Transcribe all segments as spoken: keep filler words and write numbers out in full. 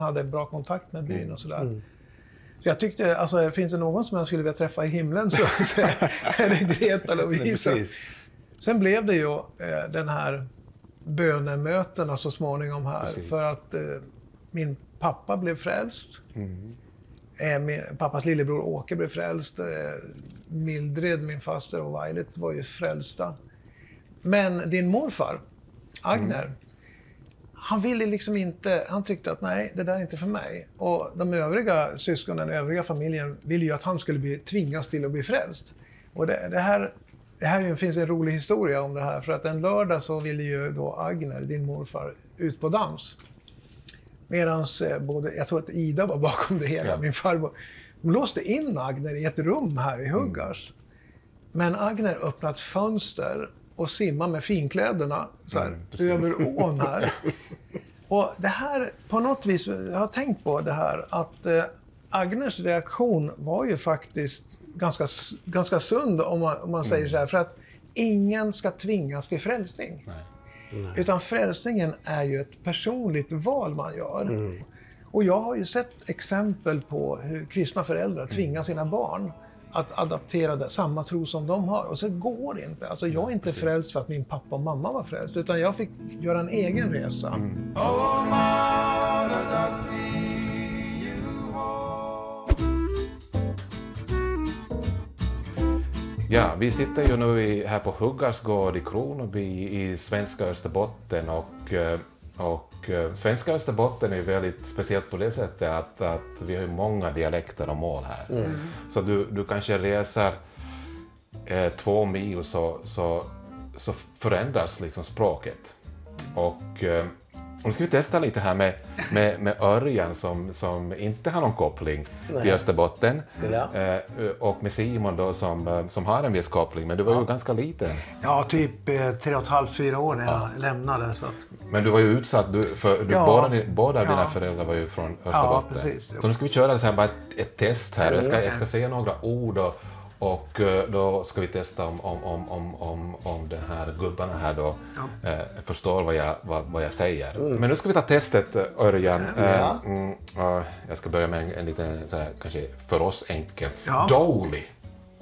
hade bra kontakt med byn och sådär. Mm. Så jag tyckte, alltså finns det någon som jag skulle vilja träffa i himlen så, så är det Greta Lovisa. Sen blev det ju eh, den här bönemötena så småningom här. Precis. För att eh, min pappa blev frälst. Mm. Eh, min, pappas lillebror Åke blev frälst. Eh, Mildred, min faster och Violet var ju frälsta. Men din morfar, Agner, mm. han ville liksom inte, han tyckte att nej, det där är inte för mig. Och de övriga syskonen, den övriga familjen ville ju att han skulle bli, tvingas till att bli frälst. Och det, det här, det här finns en rolig historia om det här. För att en lördag så ville ju då Agner, din morfar, ut på dans. Medans både, jag tror att Ida var bakom det hela, ja. Min farbror. Hon låste in Agner i ett rum här i Huggars. Mm. Men Agner öppnat fönster och simma med finkläderna så här, mm, över ån här. Och det här, på något vis, jag har tänkt på det här, att eh, Agners reaktion var ju faktiskt ganska, ganska sund om man, om man mm. säger så här, för att ingen ska tvingas till frälsning. Nej. Nej. Utan frälsningen är ju ett personligt val man gör. Mm. Och jag har ju sett exempel på hur kristna föräldrar tvingar sina barn att adaptera det, samma tro som de har. Och så går det inte. Alltså jag är inte Precis. frälst för att min pappa och mamma var frälst, utan jag fick göra en egen resa. Mm. Ja, vi sitter ju nu i, här på Huggarsgård i Kronoby i svenska Österbotten och, och svenska Österbotten är väldigt speciellt på det sättet att, att vi har många dialekter och mål här. Mm. Så du, du kanske reser eh, två mil så, så, så förändras liksom språket. Och eh, nu ska vi testa lite här med, med, med Örjan som, som inte har någon koppling Nej. till Österbotten. Ja. Eh, och med Simon då som, som har en viss koppling, men du var ja. ju ganska liten. Ja, typ eh, tre och ett halvt, fyra år när ja. jag lämnade. Så att... Men du var ju utsatt, du, för du, ja. båda, båda ja. dina föräldrar var ju från Österbotten. Ja, precis. Så nu ska vi köra så här, bara ett, ett test här. Jag ska, jag ska säga några ord och Och då ska vi testa om, om, om, om, om, om den här gubbarna här då ja. eh, förstår vad jag, vad, vad jag säger. Mm. Men nu ska vi ta testet, Örjan. Ja. Eh, mm, uh, jag ska börja med en, en liten, så här, kanske för oss enkel. Ja. Dålig.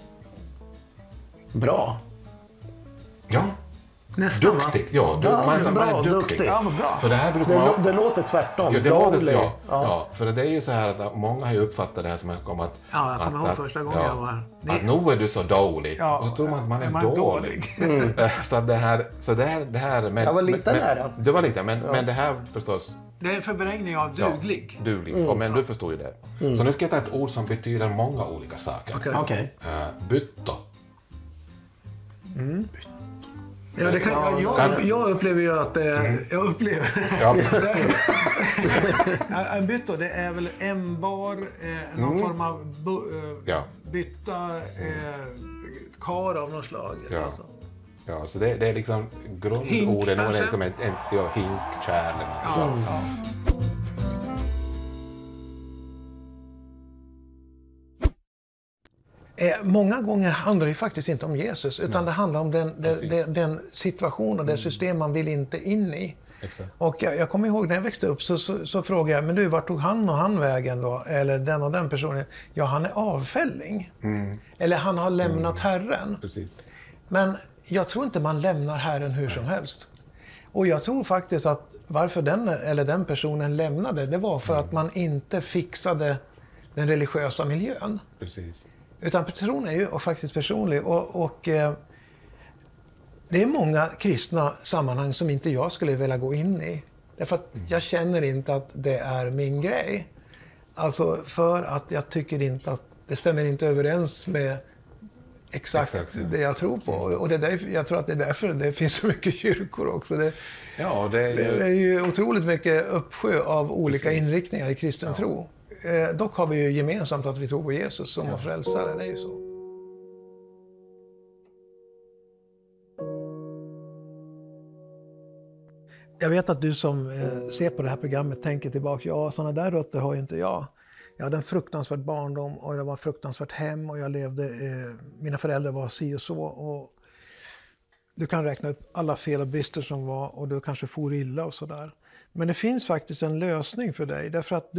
Bra. Ja. Nästan, duktig, ja. Du, ja man, är bra, man är duktig. Ja, bra. För det, här det, man... det låter tvärtom. Ja, det låter, ja, ja. ja, för det är ju så här att många har ju uppfattat det här som att... Att, ja, jag kommer ihåg första gången ja, jag var här. Det... Att nu är du så dålig. Ja, och så tror man att man är, man är dålig. dålig. Mm. så det här... Så det här, det här men, jag var lite men, nära. Du var lite, men, ja. men det här förstås... Det är en förberäkning av duglig. Ja, duglig. Mm. Ja, men du förstår ju det. Mm. Så nu ska jag ta ett ord som betyder många olika saker. Okej. Okay. Okay. Uh, bytto. Mm. Ja, det kan, ja, jag, kan... jag upplever ju att det mm. jag upplever ja. en bytto, det är väl en bar, eh, någon mm. form av bu, eh, ja. bytta, eh, kar av något slag. Ja, alltså. ja så det, det är liksom grundorden, och liksom en, en ja, hink, kärl eller något ja. sånt. Ja. Eh, många gånger handlar det faktiskt inte om Jesus, utan Nej. det handlar om den, den, den, den situation och det system man vill inte in i. Exakt. Och jag, jag kommer ihåg när jag växte upp så, så, så frågade jag, men du, vart tog han och han vägen då? Eller den och den personen? Ja, han är avfälling. Mm. Eller han har lämnat mm. Herren. Precis. Men jag tror inte man lämnar Herren hur Nej. som helst. Och jag tror faktiskt att varför den eller den personen lämnade, det var för mm. att man inte fixade den religiösa miljön. Precis. Utan tron är ju och faktiskt personlig och, och eh, det är många kristna sammanhang som inte jag skulle vilja gå in i. Därför att mm. jag känner inte att det är min grej. Alltså för att jag tycker inte att det stämmer inte överens med exakt, exakt ja. det jag tror på. Och det är därför, jag tror att det är därför det finns så mycket kyrkor också. Det, ja, det, är ju... det är ju otroligt mycket uppsjö av olika Precis. inriktningar i kristen ja. tro. Eh, dock har vi ju gemensamt att vi tror på Jesus som ja. frälsare, det är ju så. Jag vet att du som eh, ser på det här programmet tänker tillbaka, ja sådana där rötter har ju inte jag. Jag hade en fruktansvärt barndom och jag var fruktansvärt hem och jag levde, eh, mina föräldrar var si och så. Och du kan räkna upp alla fel och brister som var och du kanske for illa och sådär. Men det finns faktiskt en lösning för dig, därför att